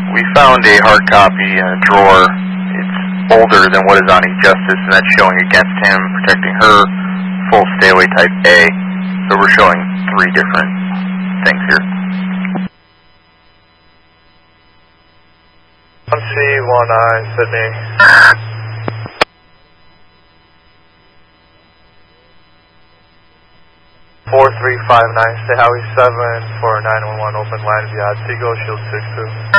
We found a hard copy in a drawer. It's older than what is on eJustice, and that's showing against him, protecting her, full stay away type A. So we're showing 3 different things here. 1C19, Sydney. 4359, stay Howie 7 for 911, open line via Tigo, shield 62.